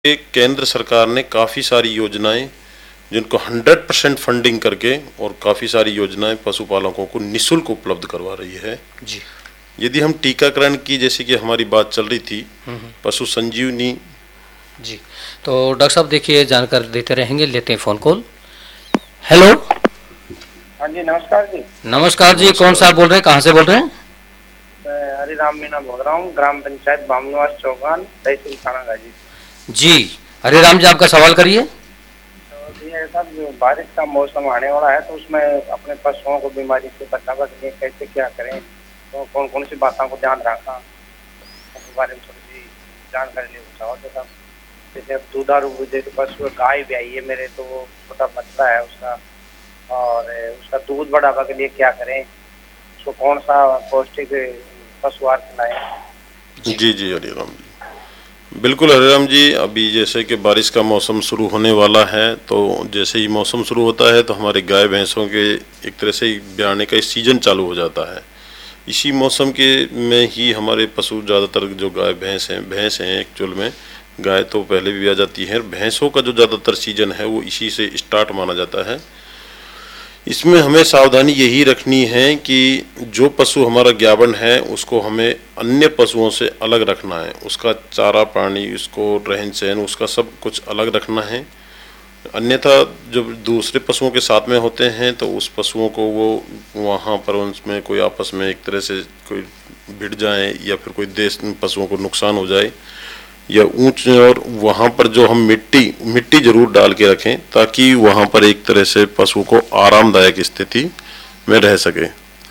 केंद्र सरकार ने काफ़ी सारी योजनाएं जिनको 100% फंडिंग करके और काफ़ी सारी योजनाएं पशुपालकों को निःशुल्क उपलब्ध करवा रही है। जी यदि हम टीकाकरण की, जैसे कि हमारी बात चल रही थी, पशु संजीवनी। जी, तो डॉक्टर साहब देखिए जानकारी देते रहेंगे, लेते हैं फ़ोन कॉल। हेलो। हाँ जी, नमस्कार जी। नमस्कार जी, कौन साहब बोल रहे हैं, कहाँ से बोल रहे हैं? मैं हरिराम मीना बोल रहा हूँ, ग्राम पंचायत बामनवास चौगान, तहसील थाना गाजी। जी, हरिराम जी, आपका सवाल करिए। तो ये ऐसा जो बारिश का मौसम आने वाला है, तो उसमें अपने पशुओं को बीमारी से बचाने के लिए कैसे क्या करें, तो कौन कौन सी बातों को ध्यान रखा, उसके बारे में थोड़ी सी जानकारी ले सवाल देता। जैसे अब दुधारू जैसे पशु गाय भी आई है मेरे, तो वो छोटा बच्चा है उसका, और उसका दूध बढ़ावा के लिए क्या करें, उसको कौन सा पौष्टिक पशु आहार खिलाएं। जी जी हरिराम जी, बिल्कुल हरिराम जी। अभी जैसे कि बारिश का मौसम शुरू होने वाला है, तो जैसे ही मौसम शुरू होता है तो हमारे गाय भैंसों के एक तरह से ब्याने का सीजन चालू हो जाता है। इसी मौसम के में ही हमारे पशु ज़्यादातर जो गाय भैंस हैं एक्चुअल में गाय तो पहले भी आ जाती है। भैंसों का जो ज़्यादातर सीजन है वो इसी से स्टार्ट माना जाता है। इसमें हमें सावधानी यही रखनी है कि जो पशु हमारा ज्ञावन है उसको हमें अन्य पशुओं से अलग रखना है। उसका चारा पानी, उसको रहन सहन, उसका सब कुछ अलग रखना है। अन्यथा जब दूसरे पशुओं के साथ में होते हैं तो उस पशुओं को वो वहाँ पर उनमें कोई आपस में एक तरह से कोई भिड़ जाए या फिर कोई देश पशुओं को नुकसान हो जाए या ऊंच, और वहाँ पर जो हम मिट्टी जरूर डाल के रखें ताकि वहाँ पर एक तरह से पशु को आरामदायक स्थिति में रह सके।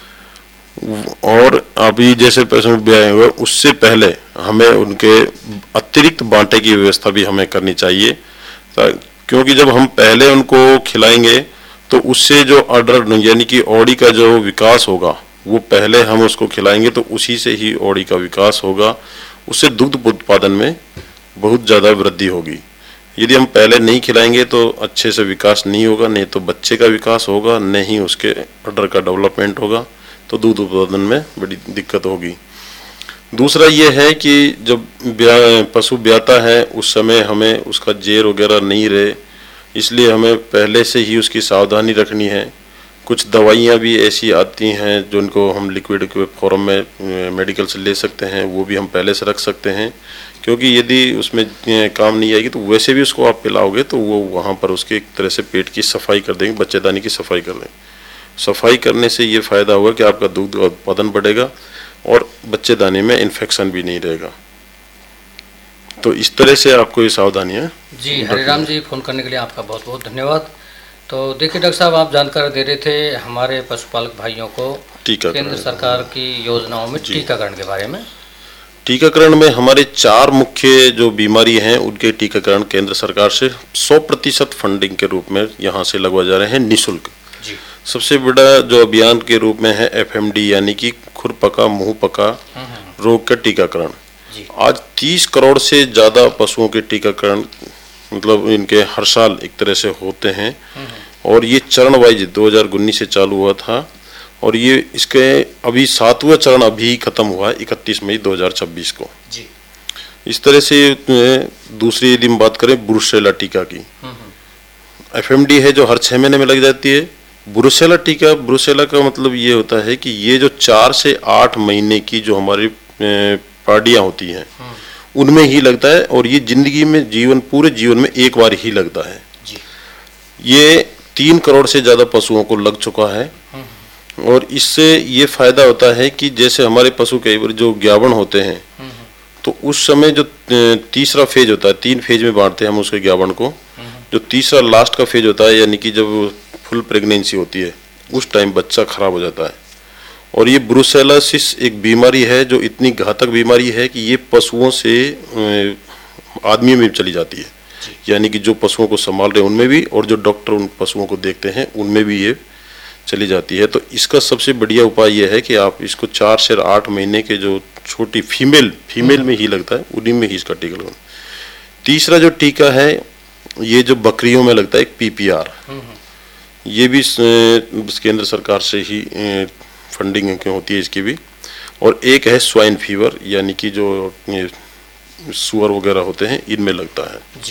और अभी जैसे पशु ब्याए हुए उससे पहले हमें उनके अतिरिक्त बांटे की व्यवस्था भी हमें करनी चाहिए, क्योंकि जब हम पहले उनको खिलाएंगे तो उससे जो अडर यानी कि औड़ी का जो विकास होगा वो पहले हम उसको खिलाएंगे तो उसी से ही औड़ी का विकास होगा। उससे दुग्ध उत्पादन में बहुत ज़्यादा वृद्धि होगी। यदि हम पहले नहीं खिलाएंगे तो अच्छे से विकास नहीं होगा, नहीं तो बच्चे का विकास होगा, नहीं उसके अडर का डेवलपमेंट होगा, तो दूध उत्पादन में बड़ी दिक्कत होगी। दूसरा ये है कि जब पशु ब्याता है उस समय हमें उसका जेर वगैरह नहीं रहे, इसलिए हमें पहले से ही उसकी सावधानी रखनी है। कुछ दवाइयाँ भी ऐसी आती हैं जिनको हम लिक्विड के फॉर्म में मेडिकल से ले सकते हैं, वो भी हम पहले से रख सकते हैं, क्योंकि यदि उसमें काम नहीं आएगी तो वैसे भी उसको आप पिलाओगे तो वो वहाँ पर उसके एक तरह से पेट की सफाई कर देंगे, बच्चेदानी की सफाई कर देंगे। सफाई करने से ये फ़ायदा होगा कि आपका दूध उत्पादन बढ़ेगा और बच्चेदानी में इन्फेक्शन भी नहीं रहेगा। तो इस तरह से आपको ये सावधानियाँ। जी हरिराम जी, फ़ोन करने के लिए आपका बहुत बहुत धन्यवाद। तो देखिए डॉक्टर साहब, आप जानकारी दे रहे थे हमारे पशुपालक भाइयों को केंद्र सरकार की योजनाओं में टीकाकरण के बारे में। टीकाकरण में हमारे 4 मुख्य जो बीमारी हैं उनके टीकाकरण केंद्र सरकार से 100% फंडिंग के रूप में यहाँ से लगवा जा रहे हैं निःशुल्क। जी। सबसे बड़ा जो अभियान के रूप में है FMD यानी कि खुरपका मुंहपका रोग का टीकाकरण। आज 30 करोड़ से ज़्यादा पशुओं के टीकाकरण मतलब इनके हर साल एक तरह से होते हैं, और ये चरण वाइज 2019 से चालू हुआ था और ये इसके अभी 7वां चरण अभी खत्म हुआ है 31 मई 2026 को। जी। इस तरह से दूसरी यदि हम बात करें ब्रुसेला टीका की, FMD है जो हर 6 महीने में लग जाती है। ब्रुसेला टीका, ब्रुसेला का मतलब ये होता है कि ये जो 4 से 8 महीने की जो हमारी पार्टियां होती हैं उनमें ही लगता है, और ये जिंदगी में पूरे जीवन में एक बार ही लगता है। जी। ये 3 करोड़ से ज़्यादा पशुओं को लग चुका है, और इससे ये फायदा होता है कि जैसे हमारे पशु कई बार जो ज्ञावन होते हैं तो उस समय जो तीसरा फेज होता है, 3 फेज में बांटते हैं हम उसके ज्ञावन को। जो तीसरा लास्ट का फेज होता है यानी कि जब फुल प्रेगनेंसी होती है उस टाइम बच्चा खराब हो जाता है। और ये ब्रुसेलोसिस एक बीमारी है जो इतनी घातक बीमारी है कि ये पशुओं से आदमियों में चली जाती है, यानी कि जो पशुओं को संभाल रहे हैं उनमें भी, और जो डॉक्टर उन पशुओं को देखते हैं उनमें भी ये चली जाती है। तो इसका सबसे बढ़िया उपाय यह है कि आप इसको 4 से 8 महीने के जो छोटी फीमेल में ही लगता है उन्हीं में ही इसका टीका लगवाना। तीसरा जो टीका है ये जो बकरियों में लगता है एक PPR, ये भी केंद्र सरकार से ही फंडिंग होती है इसकी भी। और एक है स्वाइन फीवर यानी कि जो सुअर वगैरह होते हैं, इनमें लगता है।